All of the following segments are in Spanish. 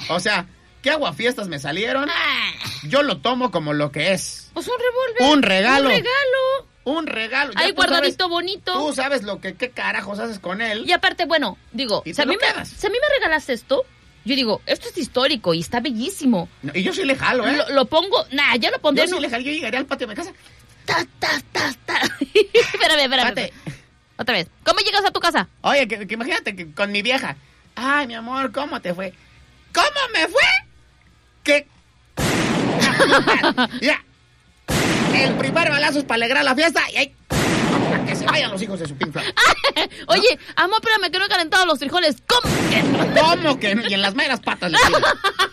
O sea, ¿qué aguafiestas me salieron? Yo lo tomo como lo que es. Pues un revólver. Un regalo. Un regalo. Ya ahí guardadito, bonito. Tú sabes qué carajos haces con él. Y aparte, bueno, digo, si a mí me regalas esto, yo digo, esto es histórico y está bellísimo. No, y yo sí le jalo, ¿eh? Lo pongo, ya lo pondré. Yo sí le jalo, yo llegaría al patio de mi casa. Espérame. Otra vez. ¿Cómo llegas a tu casa? Oye, que imagínate que con mi vieja. Ay, mi amor, ¿cómo te fue? ¿Cómo me fue? Que... Ya. El primer balazo es para alegrar la fiesta y ahí... Para que se vayan los hijos de su pinfla. Oye, amor, espérame, que no he calentado los frijoles. ¿Cómo que no? Y en las meras patas le tiro.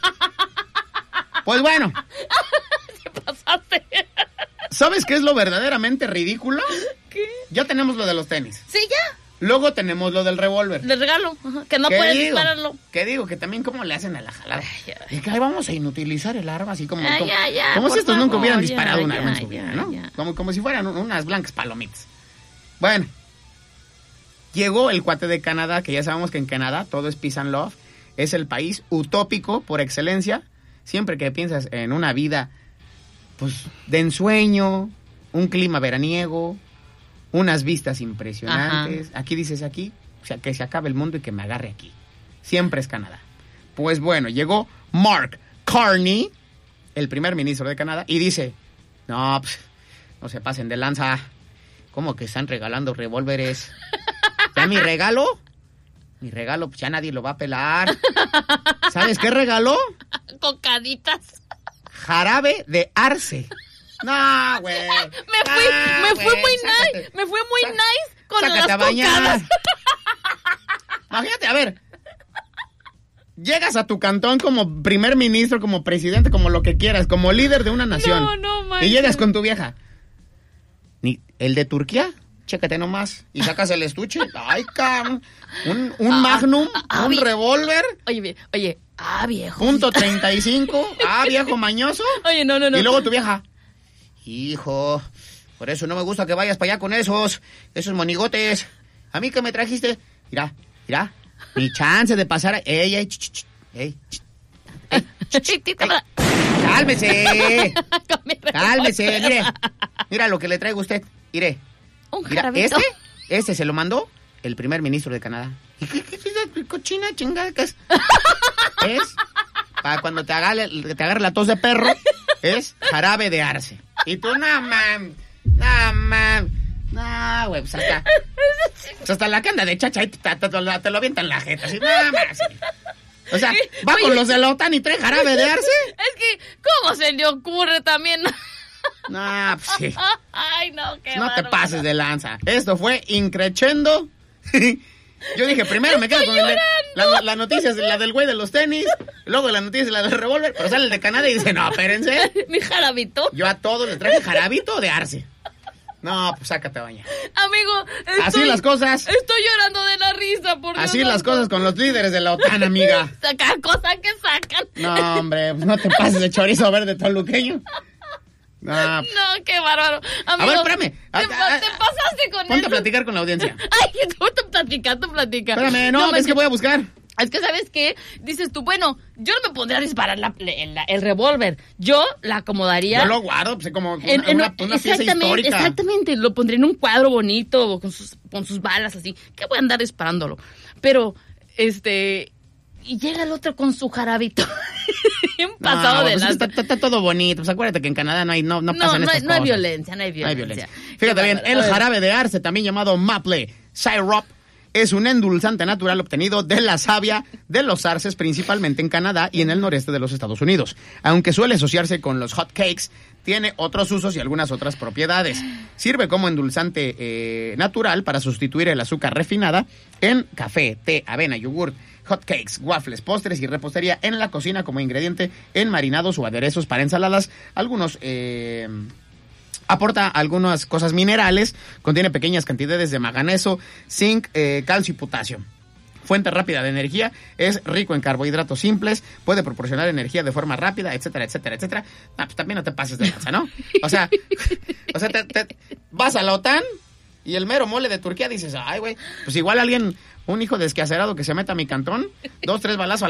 Pues bueno. ¿Qué pasaste? ¿Sabes qué es lo verdaderamente ridículo? ¿Qué? Ya tenemos lo de los tenis. Sí, ya. Luego tenemos lo del revólver. Del regalo, que no puedes dispararlo. ¿Qué digo? Que también cómo le hacen a la jalada. Y que ahí vamos a inutilizar el arma, así como... como si estos nunca hubieran disparado un arma en su vida, ¿no? Como si fueran unas blancas palomitas. Bueno. Llegó el cuate de Canadá, que ya sabemos que en Canadá todo es peace and love. Es el país utópico por excelencia. Siempre que piensas en una vida, pues, de ensueño, un clima veraniego, unas vistas impresionantes. Ajá. Aquí dices aquí, o sea, que se acabe el mundo y que me agarre aquí. Siempre es Canadá. Pues bueno, llegó Mark Carney, el primer ministro de Canadá, y dice, no, pues, no se pasen de lanza. ¿Cómo que están regalando revólveres? ¿Ya mi regalo? Mi regalo, pues ya nadie lo va a pelar. ¿Sabes qué regaló? Cocaditas. Jarabe de arce. No, güey. Me fui muy nice con las cocadas. Imagínate, a ver. Llegas a tu cantón como primer ministro, como presidente, como lo que quieras, como líder de una nación. No, manches. Y llegas con tu vieja. ¿El de Turquía? Chécate nomás. Y sacas el estuche. Ay, cabrón. Un Magnum, un revólver. Oye, viejo. .35. Viejo mañoso. Oye, no. Y luego tu vieja. Hijo, por eso no me gusta que vayas para allá con esos monigotes. ¿A mí qué me trajiste? Mira. Mi chance de pasar. Ey. Cálmese. Mira lo que le traigo a usted. Mire. Un jarabito. Este se lo mandó el primer ministro de Canadá. ¿Qué cochina chingada que es? Es para cuando te agarre la tos de perro, es jarabe de arce. Y tú, no, güey, pues hasta la que anda de chacha ahí te lo avientan la jeta, así, nada más. O sea, va con los de la OTAN y trae jarabe de arce. Es que, ¿cómo se le ocurre también? No, pues sí. Ay, no, qué no te pases de lanza. Esto fue increchendo. Yo dije, primero me quedo con la noticia, la del güey de los tenis, luego la noticia, la del revólver, pero sale el de Canadá y dice, no, espérense. Mi jarabito. Yo a todos les traje jarabito de arce. No, pues sácate a bañar. Amigo, así las cosas. Estoy llorando de la risa, por Dios. Así las cosas con los líderes de la OTAN, amiga. Sacan cosas que sacan. No, hombre, no te pases de chorizo verde toluqueño. No, qué bárbaro. Amigo, a ver, espérame. Te pasaste con Ponte a platicar con la audiencia. Ay, tú platica. Espérame, no, es que voy a buscar. Es que, ¿sabes qué? Dices tú, bueno, yo no me pondría a disparar el revólver. Yo la acomodaría. Yo lo guardo, pues como una pieza histórica. Exactamente, lo pondría en un cuadro bonito, con sus balas, así. ¿Qué voy a andar disparándolo? Pero, y llega el otro con su jarabito. Un pasado de lanza. Está todo bonito. Pues acuérdate que en Canadá no pasan estas cosas. No hay violencia. Fíjate bien, el jarabe de arce, también llamado maple syrup, es un endulzante natural obtenido de la savia de los arces, principalmente en Canadá y en el noreste de los Estados Unidos. Aunque suele asociarse con los hot cakes, tiene otros usos y algunas otras propiedades. Sirve como endulzante natural para sustituir el azúcar refinada en café, té, avena, yogur, hot cakes, waffles, postres y repostería, en la cocina como ingrediente en marinados o aderezos para ensaladas. Aporta algunas cosas minerales, contiene pequeñas cantidades de manganeso, zinc, calcio y potasio. Fuente rápida de energía, es rico en carbohidratos simples, puede proporcionar energía de forma rápida, etcétera. Pues también no te pases de lanza, ¿no? O sea, te vas a la OTAN y el mero mole de Turquía dices, ay, güey, pues igual un hijo desquacerado que se meta a mi cantón, 2, 3 balazos a